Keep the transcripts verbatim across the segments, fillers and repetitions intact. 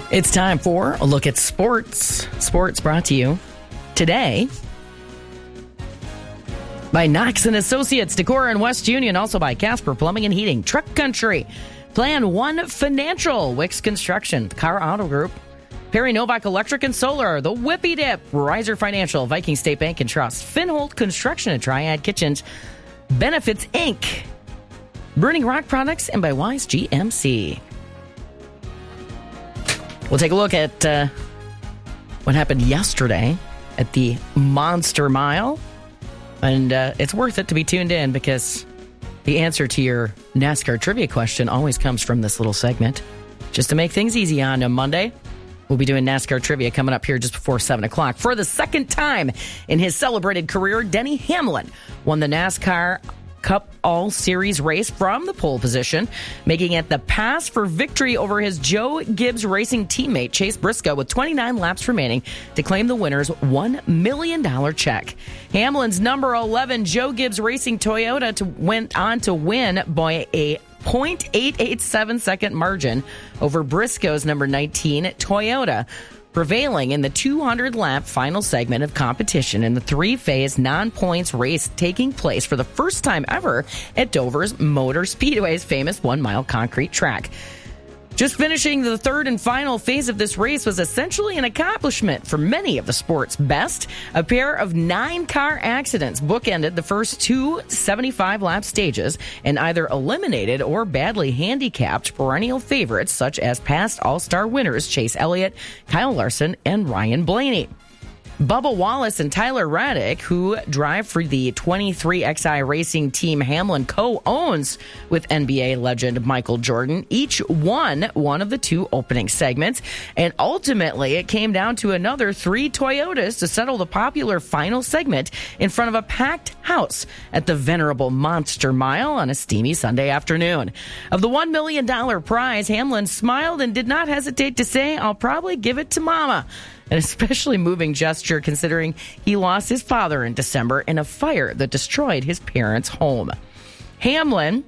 It's time for a look at sports. Sports brought to you today by Knox and Associates, Decor and West Union, also by Casper Plumbing and Heating, Truck Country, Plan One Financial, Wicks Construction, Car Auto Group, Perry Novak Electric and Solar, The Whippy Dip, Riser Financial, Viking State Bank and Trust, Finholt Construction and Triad Kitchens, Benefits Incorporated, Burning Rock Products, and by Wise G M C. We'll take a look at uh, what happened yesterday at the Monster Mile. And uh, it's worth it to be tuned in because the answer to your NASCAR trivia question always comes from this little segment. Just to make things easy on a Monday, we'll be doing NASCAR trivia coming up here just before seven o'clock. For the second time in his celebrated career, Denny Hamlin won the NASCAR Cup All-Series race from the pole position, making it the pass for victory over his Joe Gibbs Racing teammate Chase Briscoe with twenty-nine laps remaining to claim the winner's one million dollars check. Hamlin's number eleven Joe Gibbs Racing Toyota to, went on to win by a point eight eight seven second margin over Briscoe's number nineteen Toyota, prevailing in the two hundred lap final segment of competition in the three-phase non-points race taking place for the first time ever at Dover's Motor Speedway's famous one-mile concrete track. Just finishing the third and final phase of this race was essentially an accomplishment for many of the sport's best. A pair of nine car accidents bookended the first two seventy-five lap stages and either eliminated or badly handicapped perennial favorites such as past All-Star winners Chase Elliott, Kyle Larson, and Ryan Blaney. Bubba Wallace and Tyler Reddick, who drive for the twenty-three X I Racing team Hamlin co-owns with N B A legend Michael Jordan, each won one of the two opening segments. And ultimately, it came down to another three Toyotas to settle the popular final segment in front of a packed house at the venerable Monster Mile on a steamy Sunday afternoon. Of the one million dollars prize, Hamlin smiled and did not hesitate to say, "I'll probably give it to Mama." An especially moving gesture considering he lost his father in December in a fire that destroyed his parents' home. Hamlin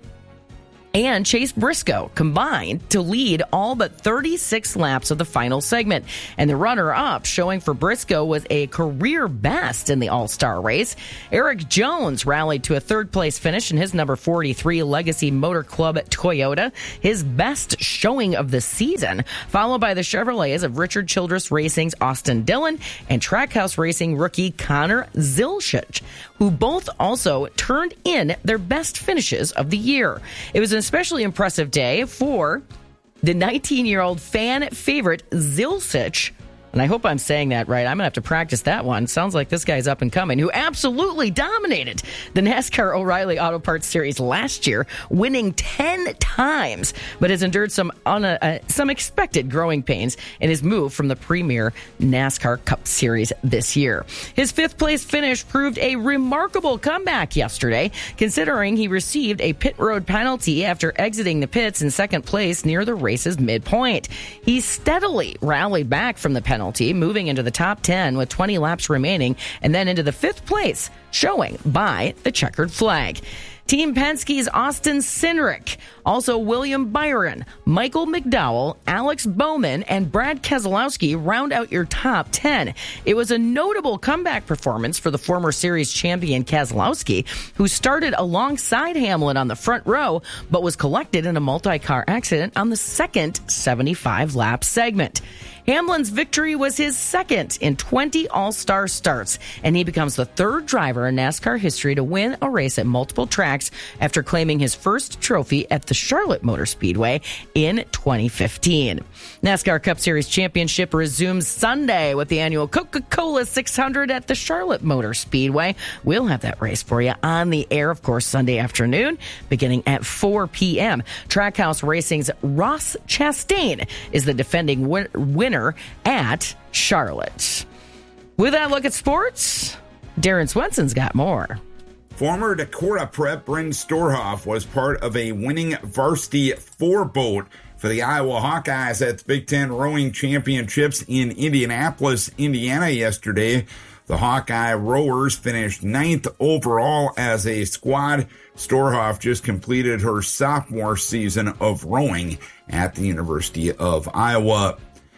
and Chase Briscoe combined to lead all but thirty-six laps of the final segment. And the runner-up showing for Briscoe was a career best in the All-Star race. Eric Jones rallied to a third-place finish in his number forty-three Legacy Motor Club Toyota, his best showing of the season, followed by the Chevrolets of Richard Childress Racing's Austin Dillon and Trackhouse Racing rookie Connor Zilchich, who both also turned in their best finishes of the year. It was an especially impressive day for the nineteen-year-old fan favorite Zilchich, and I hope I'm saying that right. I'm going to have to practice that one. Sounds like this guy's up and coming, who absolutely dominated the NASCAR O'Reilly Auto Parts Series last year, winning ten times, but has endured some un- uh, some expected growing pains in his move from the premier NASCAR Cup Series this year. His fifth-place finish proved a remarkable comeback yesterday, considering he received a pit road penalty after exiting the pits in second place near the race's midpoint. He steadily rallied back from the penalty, penalty, moving into the top ten with twenty laps remaining, and then into the fifth place, showing by the checkered flag. Team Penske's Austin Cindric, also William Byron, Michael McDowell, Alex Bowman, and Brad Keselowski round out your top ten. It was a notable comeback performance for the former series champion Keselowski, who started alongside Hamlin on the front row, but was collected in a multi-car accident on the second seventy-five lap segment. Hamlin's victory was his second in twenty All-Star starts, and he becomes the third driver in NASCAR history to win a race at multiple tracks after claiming his first trophy at the Charlotte Motor Speedway in twenty fifteen. NASCAR Cup Series Championship resumes Sunday with the annual Coca-Cola six hundred at the Charlotte Motor Speedway. We'll have that race for you on the air, of course, Sunday afternoon, beginning at four p.m. Trackhouse Racing's Ross Chastain is the defending win- winner at Charlotte. With that look at sports, Darren Swenson's got more. Former Decorah Prep Bryn Storhoff was part of a winning varsity four-boat for the Iowa Hawkeyes at the Big Ten Rowing Championships in Indianapolis, Indiana yesterday. The Hawkeye rowers finished ninth overall as a squad. Storhoff just completed her sophomore season of rowing at the University of Iowa.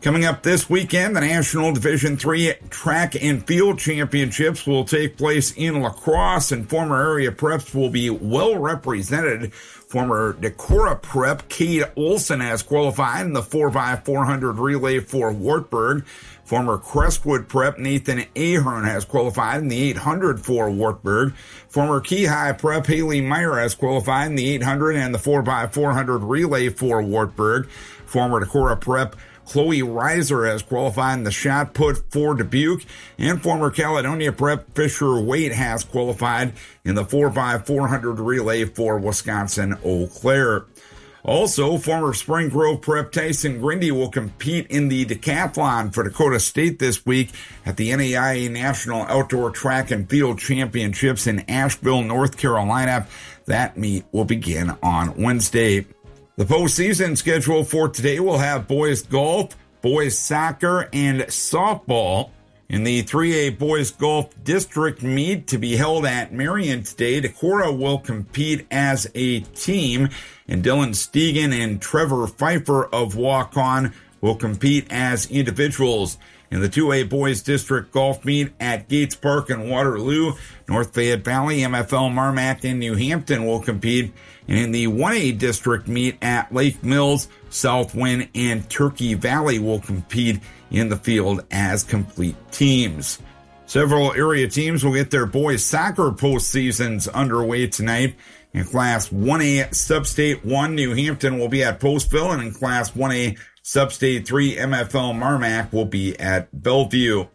Coming up this weekend, the National Division three Track and Field Championships will take place in La Crosse, and former area preps will be well represented. Former Decorah prep Cade Olson has qualified in the four by four hundred relay for Wartburg. Former Crestwood prep Nathan Ahern has qualified in the eight hundred for Wartburg. Former Key High prep Haley Meyer has qualified in the eight hundred and the four by four hundred relay for Wartburg. Former Decorah prep Chloe Reiser has qualified in the shot put for Dubuque, and former Caledonia prep Fisher Waite has qualified in the four by four hundred relay for Wisconsin Eau Claire. Also, former Spring Grove prep Tyson Grindy will compete in the decathlon for Dakota State this week at the N A I A National Outdoor Track and Field Championships in Asheville, North Carolina. That meet will begin on Wednesday. The postseason schedule for today will have boys golf, boys soccer, and softball. In the three A boys golf district meet to be held at Marion today, Decorah will compete as a team, and Dylan Stegan and Trevor Pfeiffer of Walk-On will compete as individuals. In the two A boys district golf meet at Gates Park in Waterloo, North Fayette Valley, M F L Marmac, and New Hampton will compete. And in the one A district meet at Lake Mills, Southwind, and Turkey Valley will compete in the field as complete teams. Several area teams will get their boys soccer postseasons underway tonight. In Class one A Substate one, New Hampton will be at Postville, and in Class one A Substate three, M F L Marmac will be at Bellevue.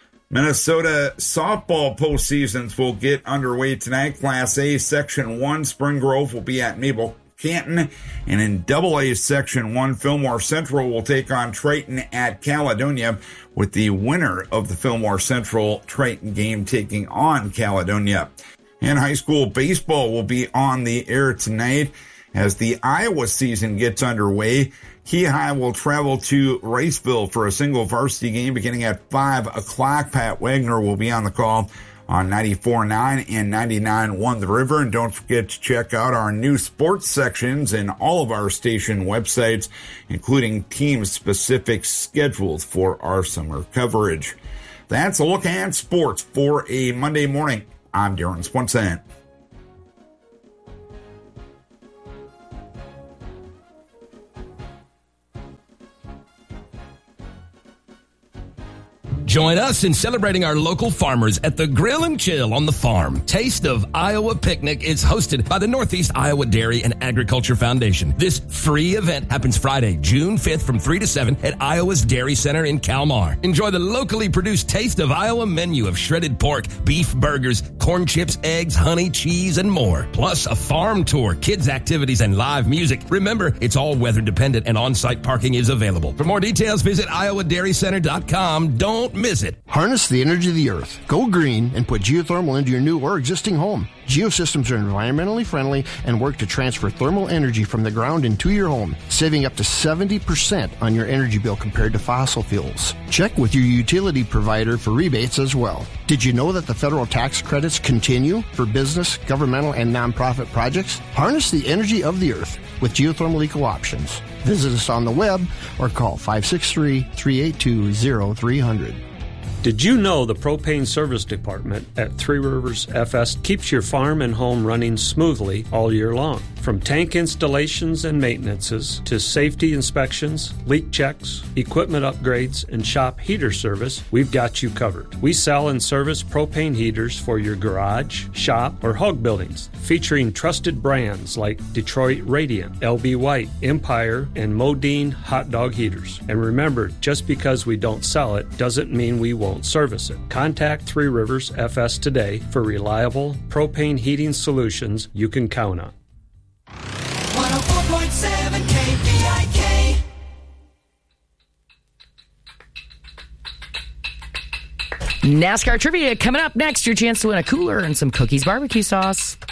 Minnesota softball postseasons will get underway tonight. Class A Section one, Spring Grove will be at Mabel Canton, and in Double A Section one, Fillmore Central will take on Triton at Caledonia, with the winner of the Fillmore Central Triton game taking on Caledonia. And high school baseball will be on the air tonight as the Iowa season gets underway. Key High will travel to Riceville for a single varsity game beginning at five o'clock. Pat Wagner will be on the call on ninety-four point nine and ninety-nine point one The River. And don't forget to check out our new sports sections in all of our station websites, including team-specific schedules for our summer coverage. That's a look at sports for a Monday morning. I'm Darren Swenson. Join us in celebrating our local farmers at the Grill and Chill on the Farm. Taste of Iowa Picnic is hosted by the Northeast Iowa Dairy and Agriculture Foundation. This free event happens Friday, June fifth from three to seven at Iowa's Dairy Center in Kalmar. Enjoy the locally produced Taste of Iowa menu of shredded pork, beef burgers, corn chips, eggs, honey, cheese, and more. Plus a farm tour, kids activities, and live music. Remember, it's all weather dependent and on-site parking is available. For more details, visit iowa dairy center dot com. Don't miss it. Harness the energy of the earth. Go green and put geothermal into your new or existing home. Geosystems are environmentally friendly and work to transfer thermal energy from the ground into your home, saving up to seventy percent on your energy bill compared to fossil fuels. Check with your utility provider for rebates as well. Did you know that the federal tax credits continue for business, governmental, and nonprofit projects? Harness the energy of the earth with geothermal eco options. Visit us on the web or call five six three, three eight two, zero three zero zero. Did you know the Propane Service Department at Three Rivers F S keeps your farm and home running smoothly all year long? From tank installations and maintenances to safety inspections, leak checks, equipment upgrades, and shop heater service, we've got you covered. We sell and service propane heaters for your garage, shop, or hog buildings, featuring trusted brands like Detroit Radiant, L B White, Empire, and Modine hot dog heaters. And remember, just because we don't sell it doesn't mean we won't service it. Contact Three Rivers F S today for reliable propane heating solutions you can count on. one oh four point seven K V I K. NASCAR trivia coming up next. Your chance to win a cooler and some Cookies barbecue sauce.